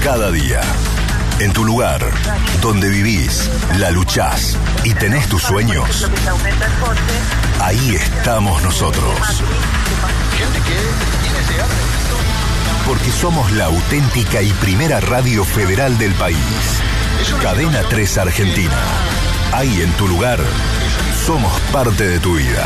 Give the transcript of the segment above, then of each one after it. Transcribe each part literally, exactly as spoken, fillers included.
cada día. En tu lugar, donde vivís, la luchás y tenés tus sueños, ahí estamos nosotros. Porque somos la auténtica y primera radio federal del país. Cadena tres Argentina. Ahí en tu lugar, somos parte de tu vida.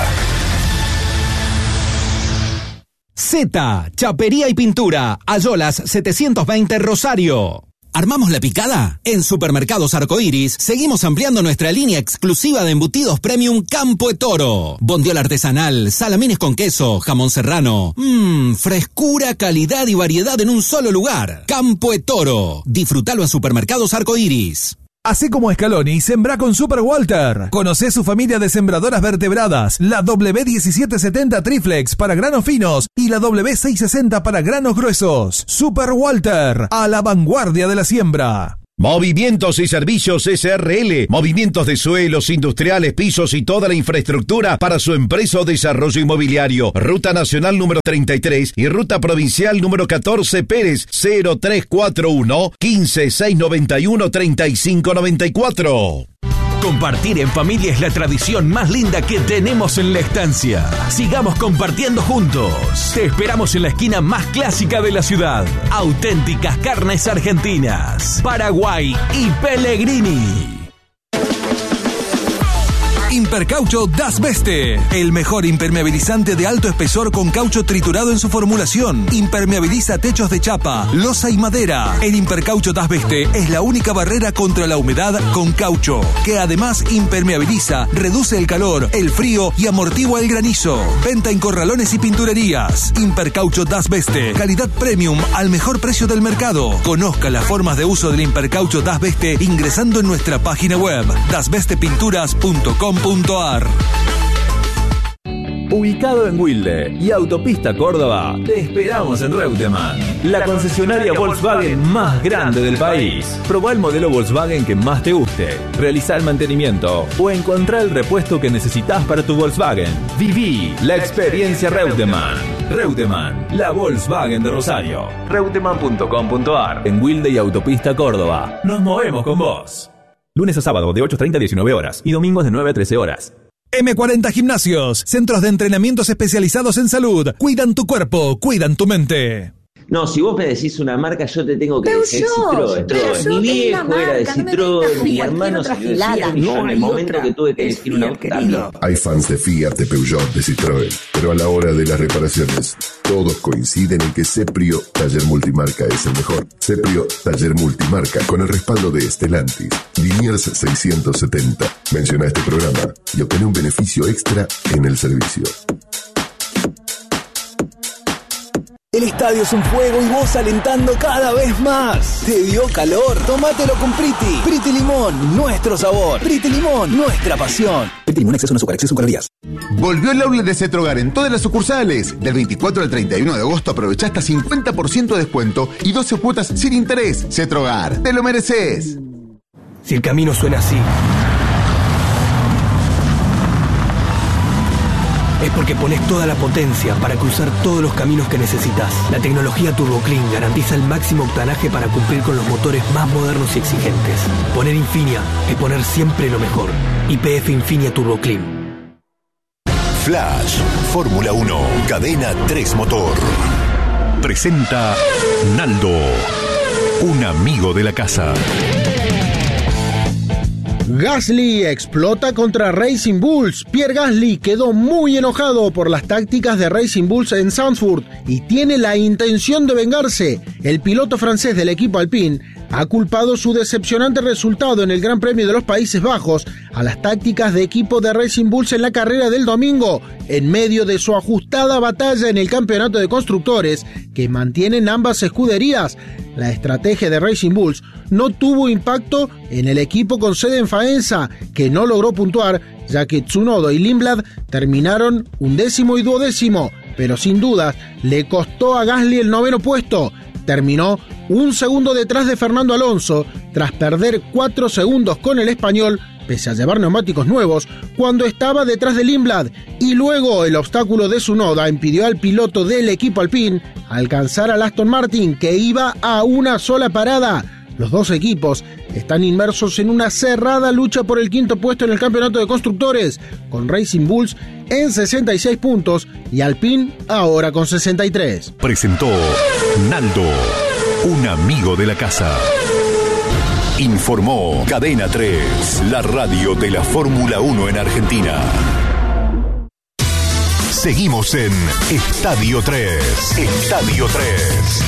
Z, Chapería y Pintura, Ayolas setecientos veinte Rosario. ¿Armamos la picada? En Supermercados Arcoiris seguimos ampliando nuestra línea exclusiva de embutidos premium Campo de Toro. Bondiola artesanal, salamines con queso, jamón serrano. Mmm, frescura, calidad y variedad en un solo lugar. Campo de Toro. Disfrutalo en Supermercados Arcoiris. Así como Scaloni, sembrá con Super Walter. Conocé su familia de sembradoras vertebradas, la W diecisiete setenta Triflex para granos finos y la W seiscientos sesenta para granos gruesos. Super Walter, a la vanguardia de la siembra. Movimientos y Servicios S R L, movimientos de suelos, industriales, pisos y toda la infraestructura para su empresa o desarrollo inmobiliario. Ruta Nacional número treinta y tres y Ruta Provincial número catorce Pérez, cero tres cuatro uno, quince, seiscientos noventa y uno, treinta y cinco noventa y cuatro. Compartir en familia es la tradición más linda que tenemos en la estancia. Sigamos compartiendo juntos. Te esperamos en la esquina más clásica de la ciudad. Auténticas carnes argentinas, Paraguay y Pellegrini. Impercaucho Das Beste, el mejor impermeabilizante de alto espesor con caucho triturado en su formulación. Impermeabiliza techos de chapa, losa y madera. El Impercaucho Das Beste es la única barrera contra la humedad con caucho, que además impermeabiliza, reduce el calor, el frío y amortigua el granizo. Venta en corralones y pinturerías. Impercaucho Das Beste, calidad premium al mejor precio del mercado. Conozca las formas de uso del Impercaucho Das Beste ingresando en nuestra página web das beste pinturas punto com punto a r. Ubicado en Wilde y Autopista Córdoba, te esperamos en Reutemann, la concesionaria Volkswagen más grande del país. Probá el modelo Volkswagen que más te guste, realizá el mantenimiento o encontrá el repuesto que necesitas para tu Volkswagen. Viví la experiencia Reutemann. Reutemann, la Volkswagen de Rosario. reutemann punto com punto a r. En Wilde y Autopista Córdoba. Nos movemos con vos. Lunes a sábado de ocho treinta a diecinueve horas y domingos de nueve a trece horas. eme cuarenta Gimnasios, centros de entrenamientos especializados en salud. Cuidan tu cuerpo, cuidan tu mente. No, si vos me decís una marca, yo te tengo que pero decir yo, Citroën. pero Citroën. yo, Mi viejo marca, era de no Citroën, mi hermano se lo decía, yo en el momento otra. que tuve que Es elegir un auto también. Hay fans de Fiat, de Peugeot, de Citroën, pero a la hora de las reparaciones, todos coinciden en que Seprio Taller Multimarca es el mejor. Seprio Taller Multimarca, con el respaldo de Stellantis, Liniers seiscientos setenta. Menciona este programa y obtén un beneficio extra en el servicio. El estadio es un fuego y vos alentando cada vez más. ¿Te dio calor? Tómatelo con Priti. Priti Limón, nuestro sabor. Priti Limón, nuestra pasión. Priti Limón, exceso en azúcar, exceso en calorías. Volvió el outlet de Cetrogar en todas las sucursales. Del veinticuatro al treinta y uno de agosto aprovecha hasta cincuenta por ciento de descuento y doce cuotas sin interés. Cetrogar, te lo mereces. Si el camino suena así, es porque pones toda la potencia para cruzar todos los caminos que necesitas. La tecnología Turbo Clean garantiza el máximo octanaje para cumplir con los motores más modernos y exigentes. Poner Infinia es poner siempre lo mejor. Y P F Infinia Turbo Clean. Flash, Fórmula uno, Cadena tres Motor. Presenta Naldo, un amigo de la casa. Gasly explota contra Racing Bulls. Pierre Gasly quedó muy enojado por las tácticas de Racing Bulls en Zandvoort y tiene la intención de vengarse. El piloto francés del equipo Alpine ha culpado su decepcionante resultado en el Gran Premio de los Países Bajos a las tácticas de equipo de Racing Bulls en la carrera del domingo, en medio de su ajustada batalla en el campeonato de constructores que mantienen ambas escuderías. La estrategia de Racing Bulls no tuvo impacto en el equipo con sede en Faenza, que no logró puntuar, ya que Tsunoda y Lindblad terminaron undécimo y duodécimo, pero sin dudas le costó a Gasly el noveno puesto. Terminó un segundo detrás de Fernando Alonso, tras perder cuatro segundos con el español pese a llevar neumáticos nuevos, cuando estaba detrás de Lindblad, y luego el obstáculo de Tsunoda impidió al piloto del equipo Alpine alcanzar al Aston Martin, que iba a una sola parada. Los dos equipos están inmersos en una cerrada lucha por el quinto puesto en el campeonato de constructores, con Racing Bulls en sesenta y seis puntos y Alpine ahora con sesenta y tres. Presentó Naldo, un amigo de la casa. Informó Cadena tres, la radio de la Fórmula uno en Argentina. Seguimos en Estadio tres. Estadio tres.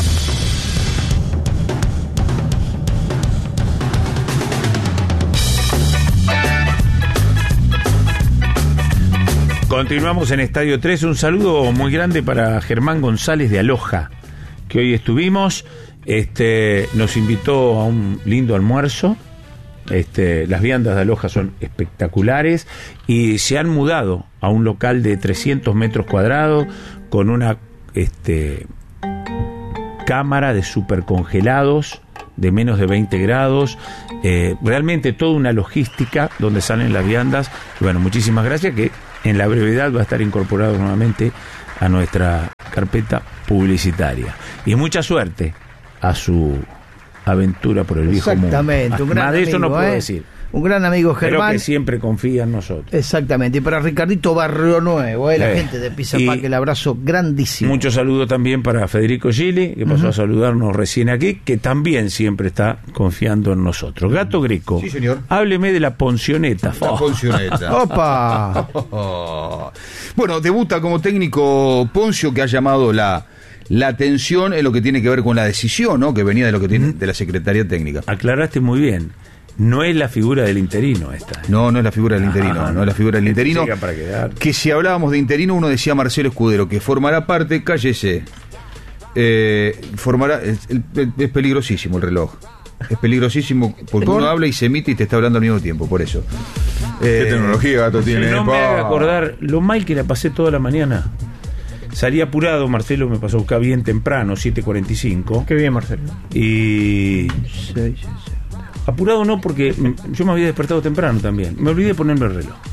Continuamos en Estadio tres. Un saludo muy grande para Germán González de Aloja, que hoy estuvimos. Este, nos invitó a un lindo almuerzo. Este, las viandas de Aloja son espectaculares y se han mudado a un local de trescientos metros cuadrados con una este, cámara de supercongelados de menos de veinte grados, eh, realmente toda una logística donde salen las viandas. Bueno, muchísimas gracias, que en la brevedad va a estar incorporado nuevamente a nuestra carpeta publicitaria. Y mucha suerte a su aventura por el viejo mundo. Exactamente, un gran Más de eso amigo, no puedo ¿eh? decir. Un gran amigo, Germán. Pero que siempre confía en nosotros. Exactamente. Y para Ricardito Barrio Nuevo, ¿eh? la Eh, gente de Pizapaque, el abrazo grandísimo. Mucho saludo también para Federico Gili, que pasó uh-huh. a saludarnos recién aquí, que también siempre está confiando en nosotros. Gato Greco, sí, señor. Hábleme de la Poncioneta. La Poncioneta. ¡Opa! Bueno, debuta como técnico Poncio, que ha llamado la... la atención en lo que tiene que ver con la decisión, ¿no? Que venía de lo que tiene de la Secretaría Técnica. Aclaraste muy bien. No es la figura del interino esta. ¿eh? No, no es la figura del interino. Ah, no es la figura del interino. Para quedar. Que si hablábamos de interino, uno decía Marcelo Escudero, que formará parte, cállese. Eh, formará. Es, es peligrosísimo el reloj. Es peligrosísimo porque ¿Por? uno habla y se emite y te está hablando al mismo tiempo, por eso. ¿Qué eh, tecnología, Gato, tiene? No me haga acordar lo mal que la pasé toda la mañana. Salí apurado, Marcelo me pasó a buscar bien temprano, siete cuarenta y cinco. Qué bien, Marcelo. Y... Sí, sí, sí. Apurado no, porque yo me había despertado temprano también. Me olvidé de ponerme el reloj.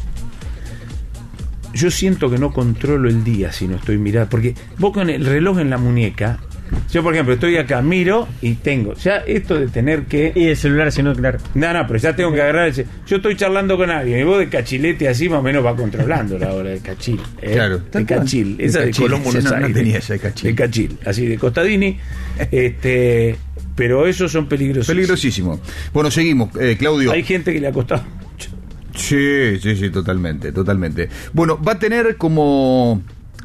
Yo siento que no controlo el día si no estoy mirando. Porque vos con el reloj en la muñeca... Yo, por ejemplo, estoy acá, miro y tengo... Ya esto de tener que... Y el celular, si no, claro. No, no, pero ya tengo que agarrar... El... Yo estoy charlando con alguien y vos de cachilete así más o menos va controlando la hora de cachil. ¿eh? Claro. De cachil. Esa de, de Colón, Buenos no, Aires. No tenía esa de cachil. De cachil. Así, de Costadini. este... Pero esos son peligrosos. Peligrosísimo. Bueno, seguimos. Eh, Claudio. Hay gente que le ha costado mucho. Sí, sí, sí, totalmente, totalmente. Bueno, va a tener como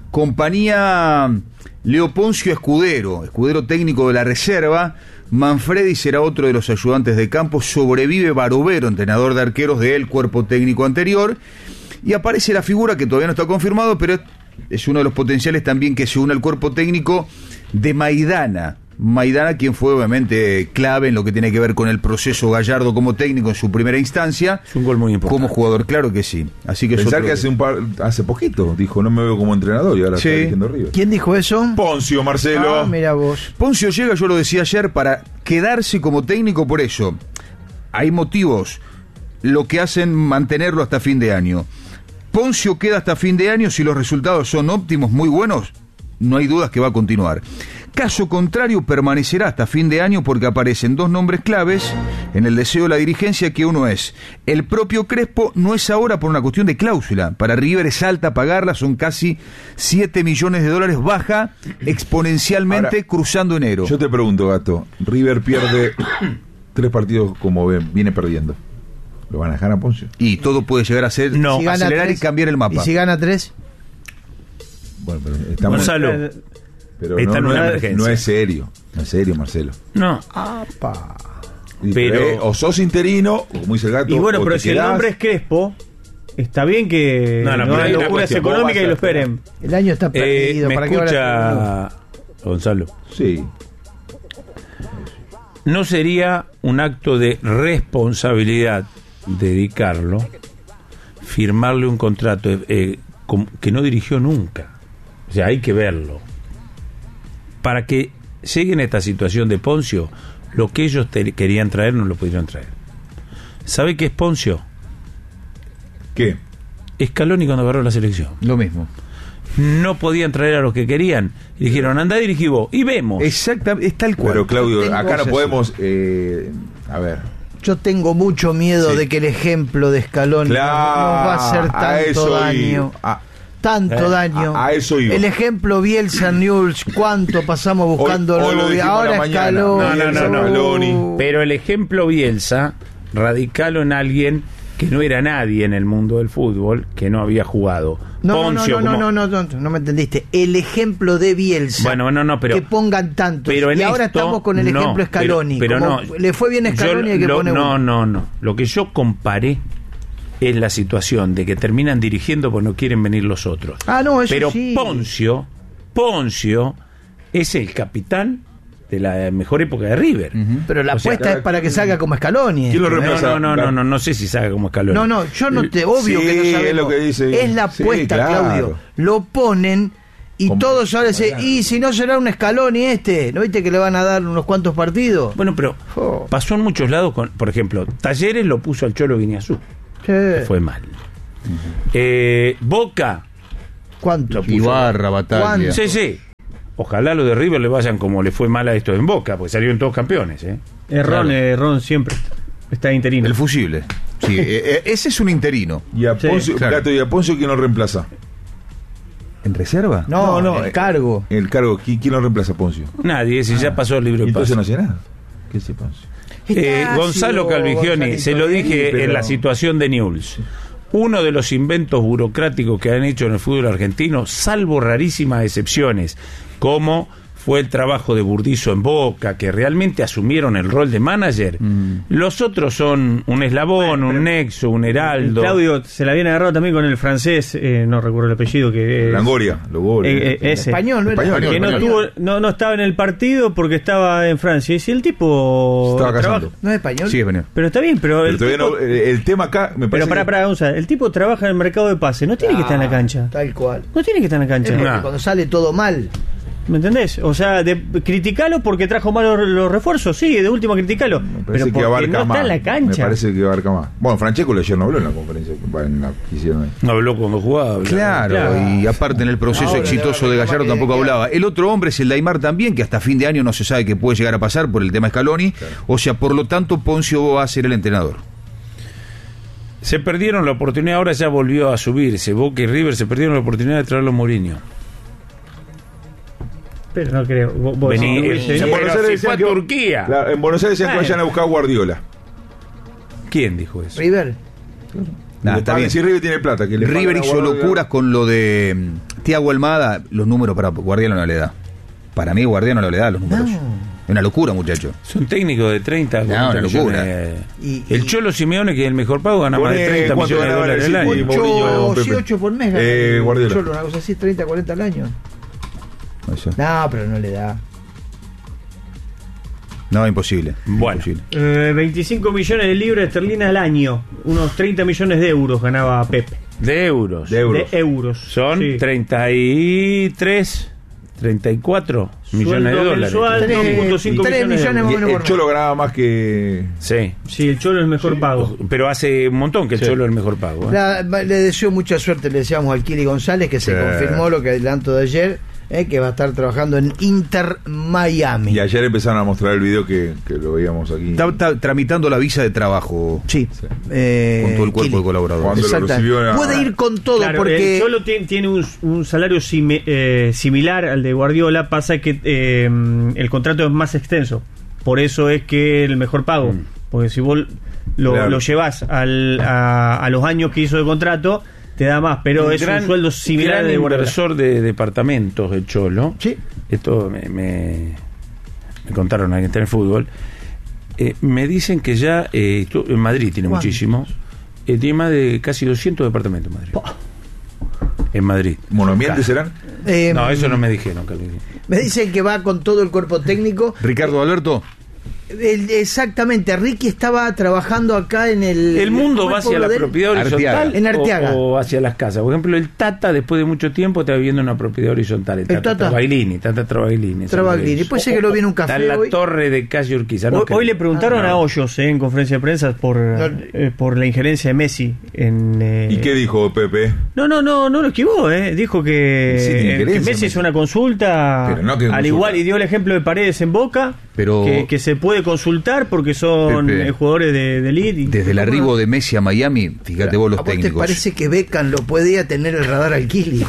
compañía Leo Poncio Escudero, escudero técnico de la reserva. Manfredi será otro de los ayudantes de campo. Sobrevive Barovero, entrenador de arqueros del cuerpo técnico anterior. Y aparece la figura que todavía no está confirmado, pero es uno de los potenciales también que se une al cuerpo técnico de Maidana. Maidana, quien fue obviamente clave en lo que tiene que ver con el proceso Gallardo como técnico en su primera instancia. Es un gol muy importante. Como jugador, claro que sí. Así que Pensar otro... que hace un par, hace poquito dijo, no me veo como entrenador, y ahora sí. está dirigiendo River. ¿Quién dijo eso? Poncio, Marcelo. Ah, mira vos. Poncio llega, yo lo decía ayer, para quedarse como técnico. Por eso hay motivos lo que hacen mantenerlo hasta fin de año. Poncio queda hasta fin de año. Si los resultados son óptimos, muy buenos, no hay dudas que va a continuar. Caso contrario, permanecerá hasta fin de año, porque aparecen dos nombres claves en el deseo de la dirigencia, que uno es el propio Crespo. No es ahora por una cuestión de cláusula. Para River es alta pagarla, son casi siete millones de dólares, baja exponencialmente ahora, cruzando enero. Yo te pregunto, Gato, River pierde tres partidos como ven, viene perdiendo. ¿Lo van a dejar a Poncio? Y todo puede llegar a ser no. Si acelerar tres, y cambiar el mapa. ¿Y si gana tres? Bueno, pero estamos... Gonzalo... Pero no, no, es, no es serio, no es serio, Marcelo. No. Apa. Pero eh, o sos interino, o como dice el Gato. Y bueno, pero si quedás... el nombre es Crespo, está bien que no, no, no hay locuras económicas y lo esperen. El año está perdido. Eh, ¿Me ¿Para escucha, qué ahora... Gonzalo? Sí. ¿No sería un acto de responsabilidad dedicarlo, firmarle un contrato eh, que no dirigió nunca? O sea, hay que verlo. Para que llegue en esta situación de Poncio, lo que ellos te querían traer no lo pudieron traer. ¿Sabe qué es Poncio? ¿Qué? Scaloni cuando agarró la selección. Lo mismo. No podían traer a los que querían. Y dijeron, anda a dirigir vos. Y vemos. Exactamente, es tal cual. Pero Claudio, Tengo- acá no podemos... Eh, a ver... Yo tengo mucho miedo Sí. de que el ejemplo de Scaloni Claro, nos va a hacer a tanto eso daño. iba. A- Tanto Eh, daño. a- a eso iba. El ejemplo Bielsa Newell's, cuánto pasamos buscando Hoy- hoy lo nuevo. dijimos Ahora a la mañana. Scaloni. No, no, no, no. Scaloni. Pero el ejemplo Bielsa, radicalo en alguien que no era nadie en el mundo del fútbol, que no había jugado. No, no, Poncio no, no, como- no, no, no, no me entendiste. El ejemplo de Bielsa. Bueno, no, no, pero... que pongan tanto. Pero en y ahora esto, estamos con el no, ejemplo Scaloni. Pero, pero Como no. le fue bien a Scaloni, Yo hay que lo- poner No, uno. no, no. Lo que yo comparé es la situación de que terminan dirigiendo porque no quieren venir los otros. Ah, no, eso Pero sí. Poncio, Poncio es el capitán de la mejor época de River. Pero la O sea, apuesta es para que salga como Scaloni. ¿Quién lo esto, ¿eh? reemplaza? No, no, no, no, no sé si sabe cómo Scaloni. No, no, yo no te, obvio Sí, que no sabemos. es lo que dice. Es la Sí, apuesta, claro. Claudio. Lo ponen y Como- todos ahora dicen, claro. y si no será un Scaloni este, ¿no viste que le van a dar unos cuantos partidos? Bueno, pero Oh. pasó en muchos lados, con, por ejemplo, Talleres lo puso al Cholo Guiñazú. Sí. Fue mal. Eh, Boca ¿Cuánto? lo puso. Ibarra, Bataglia. Sí, sí. Ojalá lo de River le vayan como le fue mal a esto en Boca, porque salieron todos campeones, ¿eh? Es Ron, Claro. eh, Ron siempre. Está interino. El fusible. Sí, eh, eh, ese es un interino. Y a Sí, Poncio, claro. Gato, ¿y a Poncio quién lo reemplaza? ¿En reserva? No, No, no, el eh, cargo. El cargo, ¿quién, quién lo reemplaza a Poncio? Nadie, si ya pasó el libro ¿Y de entonces paso. no hace nada? ¿Qué es Poncio? Eh, Está Gonzalo ácido, Calvigioni, Gonzalito, se lo ¿eh? dije pero- en la situación de Newell's. Uno de los inventos burocráticos que han hecho en el fútbol argentino, salvo rarísimas excepciones, como fue el trabajo de Burdizo en Boca, que realmente asumieron el rol de manager. Mm. Los otros son un eslabón, un nexo, un heraldo. Claudio se la habían agarrado también con el francés, eh, no recuerdo el apellido, que es... Langoria, Logori. Eh, eh, ese. Español, ¿no era? Español, que no, español. tuvo, no, no estaba en el partido porque estaba en Francia. Y si el tipo Estaba trabaja- casando. ¿No es español? Sí, es español. pero está bien, pero, Pero el todavía tipo, no, el, el tema acá me pero parece para, que- para, vamos a ver, el tipo trabaja en el mercado de pase, no tiene que estar en la cancha. Tal cual. No tiene que estar en la Es cancha. porque No. cuando sale todo mal. ¿Me entendés? O sea, de, criticalo porque trajo malos los refuerzos, sí, de último criticalo, me pero parece que porque abarca no está más. en la Me cancha. parece que abarca más. Bueno, Francesco ayer no habló en la conferencia que, en la que hicieron ahí. No habló cuando jugaba. habló. Claro, Claro. y aparte en el proceso Ahora le exitoso va a de reclamar Gallardo que tampoco queda. hablaba. El otro hombre es el de Aymar también, que hasta fin de año no se sabe qué puede llegar a pasar por el tema Scaloni. O sea, por lo tanto, Poncio va a ser el entrenador. Se perdieron la oportunidad, ahora ya volvió a subirse. Boca y River se perdieron la oportunidad de traerlo a Mourinho. Pero no creo. Vos- vos Vení, decís, eh, hubiese- en Buenos Aires decían fue a que- Turquía. Claro, en Buenos Aires decían que Bueno. vayan a buscar a Guardiola. ¿Quién dijo eso? River. Nah, Le está paguen, bien. si River tiene plata. Que le River paguen a hizo Guardiola. locuras con lo de mm, Thiago Almada. Los números para Guardiola no le da. Para mí, Guardiola no le da los números. Es una locura, muchacho. Es un técnico de treinta No, cuarenta una locura. millones. Y- El Cholo Simeone, que es el mejor pago, gana más de Poné treinta cuánto millones de ganaba dólares al el año. City. Mourinho, ocho, Pepe. sí, ocho por mes. gana Eh, el Guardiola. Cholo, una cosa así, treinta, cuarenta al año. Eso. No, pero no le da. No, imposible. Bueno. Imposible. Eh, veinticinco millones de libras esterlinas al año. Unos treinta millones de euros ganaba Pep. De euros. De euros. De euros. Son Sí. treinta y tres, treinta y cuatro millones de Sueldo dólares. mensual, Tres- dos punto cinco tres millones de millones euros. más o Y menos el por Cholo ganaba más que. Sí. Sí, el Cholo es el mejor pago. Pero hace un montón que el Sí. Cholo es el mejor pago. ¿eh? La- le deseo mucha suerte, le deseamos al Kili González, que se Sí. confirmó lo que adelanto de ayer, eh, que va a estar trabajando en Inter Miami. Y ayer empezaron a mostrar el video que, que lo veíamos aquí. Está, está tramitando la visa de trabajo. Sí. Eh, Con todo el cuerpo Kili. de colaboradores. Cuando lo Exacto. recibió era- Puede ir con todo Claro, porque el Cholo tiene, tiene un, un salario simi- eh, similar al de Guardiola, pasa que eh, el contrato es más extenso. Por eso es que el mejor pago. Mm. Porque si vos lo, Claro. lo llevás al, a, a los años que hizo de contrato, te da más, pero es un sueldo similar gran al de Guardiola. inversor de departamentos, el Cholo. Sí. Esto me, me, me contaron a alguien que está en el fútbol. Eh, me dicen que ya eh, estu- en Madrid tiene ¿Cuántos? muchísimo. Eh, tiene más de casi doscientos departamentos en Madrid. En Madrid. ¿Monoambientes serán? eh, No, eso no me dijeron. Calvin. me dicen que va con todo el cuerpo técnico. Ricardo Alberto. El, exactamente, Ricky estaba trabajando acá en el... ¿El mundo va el hacia la del? propiedad horizontal en Arteaga. O, o hacia las casas? Por ejemplo, el Tata, después de mucho tiempo, está viviendo en una propiedad horizontal. El, El Tata, Tata. Travaglini, Tata Travaglini. Travaglini. Puede ser que lo vi en un café Está en la hoy. torre de calle Urquiza. No, Hoy, que- hoy le preguntaron Ah, no. a Hoyos eh, en conferencia de prensa por, eh, por la injerencia de Messi en... eh, ¿Y qué dijo Pepe? No, no, no, no lo esquivó, ¿eh? Dijo que, Sí, tiene eh, que injerencia, Messi Messi. hizo una consulta, Pero no que al consulta. igual, y dio el ejemplo de Paredes en Boca, Pero- que, que se puede consultar porque son Pepe, eh, jugadores de, de elite. y- Desde el arribo de Messi a Miami, fíjate vos ¿A los vos te técnicos. parece que Beckham lo podía tener el radar al Kili?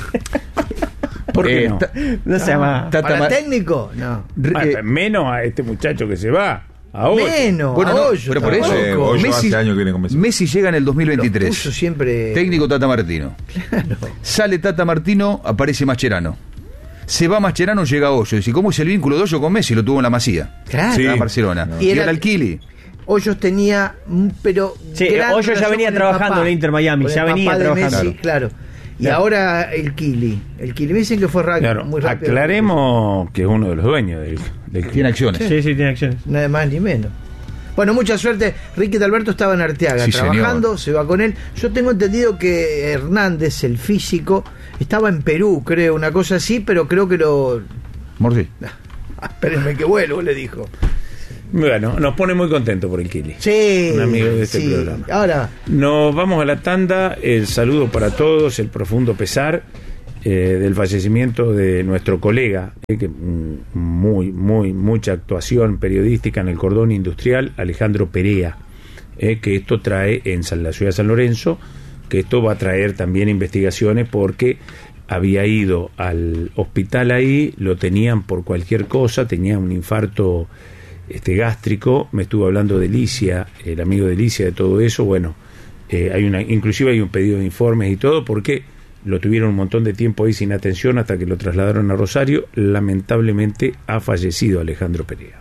¿Por qué Eh, no? ta- No se llama... Tata ¿Para Ma- técnico? No. Ah, eh, menos a este muchacho que se va. A Hoyos. Menos, Bueno, a no, Hoyos, pero por tampoco. eso Eh, Hoyos Messi, hace años que viene con Messi. Messi llega en el dos mil Los veintitrés. puso siempre... Técnico Tata Martino. Sale Tata Martino, aparece Mascherano. Se va Mascherano, llega Hoyos. Dice, ¿cómo es el vínculo de Hoyos con Messi? Lo tuvo en la Masía. Claro. Sí. En Barcelona. Y Y era- era el Kili. Hoyos tenía, mm, pero... Sí, gran Hoyos ya relación venía con el trabajando papá, en el Inter Miami, con el ya venía papá de trabajando. Messi, claro. Y Claro. ahora el Kili. El Kili. Me dicen que fue ra- Claro, muy rápido. aclaremos que es uno de los dueños del, del Tiene acciones. Sí, sí, tiene acciones. Nada más ni menos. Bueno, mucha suerte. Ricky Alberto estaba en Arteaga Sí, trabajando, se va con él. Yo tengo entendido que Hernández, el físico, estaba en Perú, creo, una cosa así, pero creo que lo... Morsi. Ah, espérenme que vuelvo, le dijo. Bueno, nos pone muy contento por el Kili. Sí, Un amigo de este sí. programa. Ahora, Nos vamos a la tanda. El saludo para todos, el profundo pesar eh, del fallecimiento de nuestro colega, eh, que mm, muy, muy, mucha actuación periodística en el cordón industrial, Alejandro Perea, eh, que esto trae en San- la ciudad de San Lorenzo, que esto va a traer también investigaciones porque había ido al hospital ahí, lo tenían por cualquier cosa, tenía un infarto este gástrico, me estuvo hablando de Licia, el amigo de Licia, de todo eso. Bueno, eh, hay una, inclusive hay un pedido de informes y todo, porque lo tuvieron un montón de tiempo ahí sin atención hasta que lo trasladaron a Rosario. Lamentablemente ha fallecido Alejandro Perea.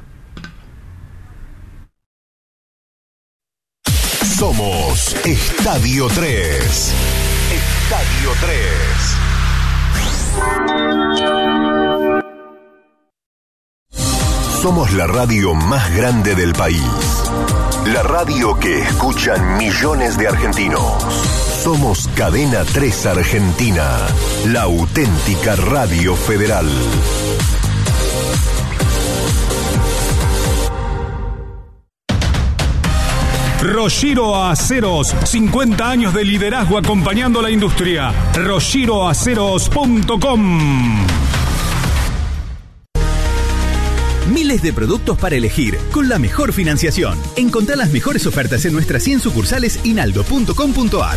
Somos Estadio tres. Estadio tres. Somos la radio más grande del país. La radio que escuchan millones de argentinos. Somos Cadena tres Argentina, la auténtica radio federal. Roshiro Aceros, cincuenta años de liderazgo acompañando a la industria. roshiro aceros punto com. Miles de productos para elegir, con la mejor financiación. Encontrá las mejores ofertas en nuestras cien sucursales y naldo punto com punto ar.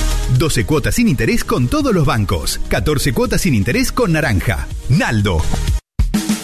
doce cuotas sin interés con todos los bancos. catorce cuotas sin interés con Naranja. Naldo.